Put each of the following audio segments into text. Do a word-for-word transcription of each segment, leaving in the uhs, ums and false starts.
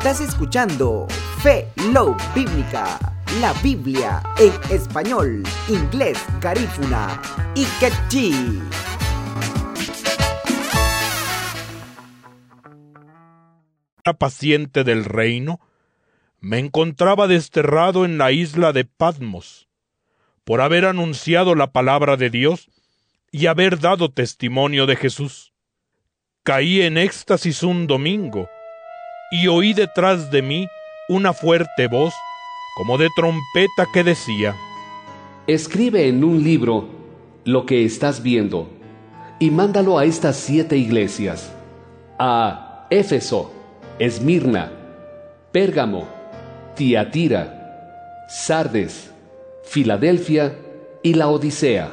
Estás escuchando Fe Love Bíblica, la Biblia en español, inglés, garífuna y quechí. Paciente del reino, me encontraba desterrado en la isla de Patmos, por haber anunciado la palabra de Dios y haber dado testimonio de Jesús. Caí en éxtasis un domingo, y oí detrás de mí una fuerte voz, como de trompeta, que decía: escribe en un libro lo que estás viendo, y mándalo a estas siete iglesias: a Éfeso, Esmirna, Pérgamo, Tiatira, Sardes, Filadelfia y Laodicea.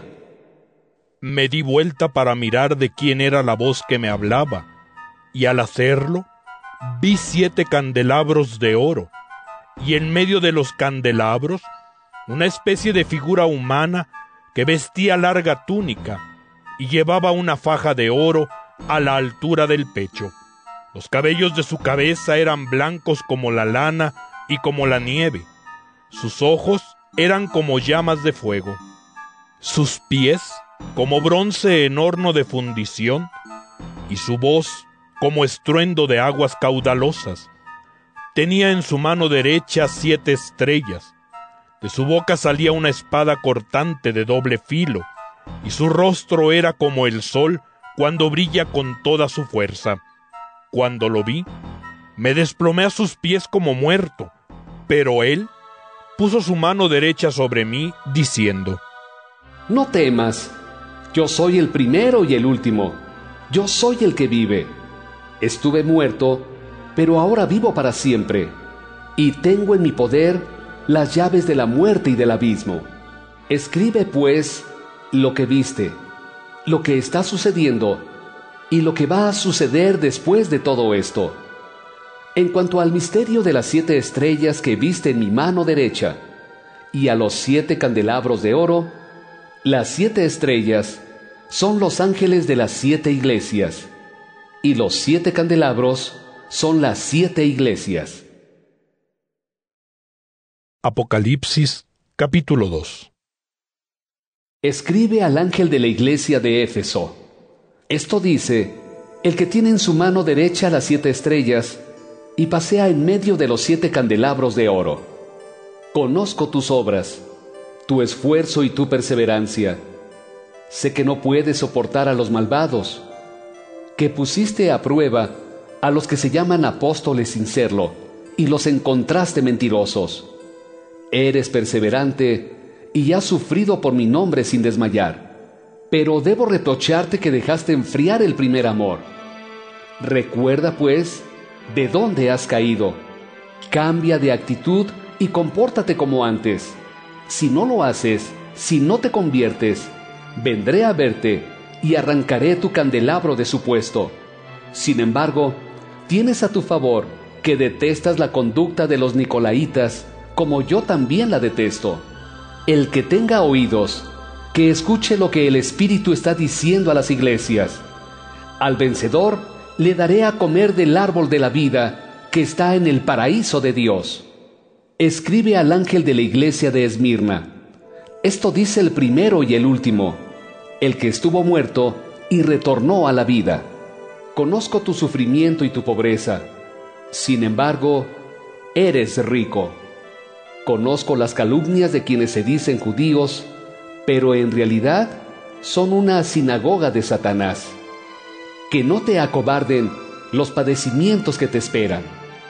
Me di vuelta para mirar de quién era la voz que me hablaba, y al hacerlo, vi siete candelabros de oro, y en medio de los candelabros, una especie de figura humana que vestía larga túnica y llevaba una faja de oro a la altura del pecho. Los cabellos de su cabeza eran blancos como la lana y como la nieve. Sus ojos eran como llamas de fuego. Sus pies como bronce en horno de fundición, y su voz como estruendo de aguas caudalosas. Tenía en su mano derecha siete estrellas. De su boca salía una espada cortante de doble filo, y su rostro era como el sol cuando brilla con toda su fuerza. Cuando lo vi, me desplomé a sus pies como muerto, pero él puso su mano derecha sobre mí, diciendo: no temas, yo soy el primero y el último, yo soy el que vive. Estuve muerto, pero ahora vivo para siempre, y tengo en mi poder las llaves de la muerte y del abismo. Escribe, pues, lo que viste, lo que está sucediendo, y lo que va a suceder después de todo esto. En cuanto al misterio de las siete estrellas que viste en mi mano derecha, y a los siete candelabros de oro, las siete estrellas son los ángeles de las siete iglesias, y los siete candelabros son las siete iglesias. Apocalipsis, capítulo dos. Escribe al ángel de la iglesia de Éfeso. Esto dice el que tiene en su mano derecha las siete estrellas y pasea en medio de los siete candelabros de oro. Conozco tus obras, tu esfuerzo y tu perseverancia. Sé que no puedes soportar a los malvados, que pusiste a prueba a los que se llaman apóstoles sin serlo, y los encontraste mentirosos. Eres perseverante y has sufrido por mi nombre sin desmayar. Pero debo reprocharte que dejaste enfriar el primer amor. Recuerda, pues, de dónde has caído. Cambia de actitud y compórtate como antes. Si no lo haces, si no te conviertes, vendré a verte y arrancaré tu candelabro de su puesto. Sin embargo, tienes a tu favor que detestas la conducta de los nicolaítas, como yo también la detesto. El que tenga oídos, que escuche lo que el Espíritu está diciendo a las iglesias. Al vencedor le daré a comer del árbol de la vida que está en el paraíso de Dios. Escribe al ángel de la iglesia de Esmirna. Esto dice el primero y el último, el que estuvo muerto y retornó a la vida. Conozco tu sufrimiento y tu pobreza. Sin embargo, eres rico. Conozco las calumnias de quienes se dicen judíos, pero en realidad son una sinagoga de Satanás. Que no te acobarden los padecimientos que te esperan.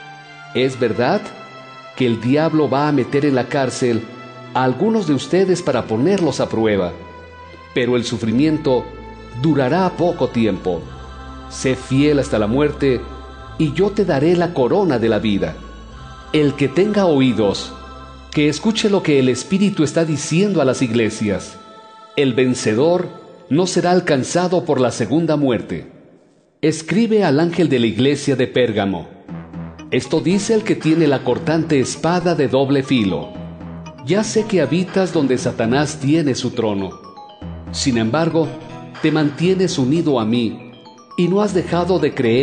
Es verdad que el diablo va a meter en la cárcel a algunos de ustedes para ponerlos a prueba, pero el sufrimiento durará poco tiempo. Sé fiel hasta la muerte, y yo te daré la corona de la vida. El que tenga oídos, que escuche lo que el Espíritu está diciendo a las iglesias. El vencedor no será alcanzado por la segunda muerte. Escribe al ángel de la iglesia de Pérgamo. Esto dice el que tiene la cortante espada de doble filo. Ya sé que habitas donde Satanás tiene su trono. Sin embargo, te mantienes unido a mí, y no has dejado de creer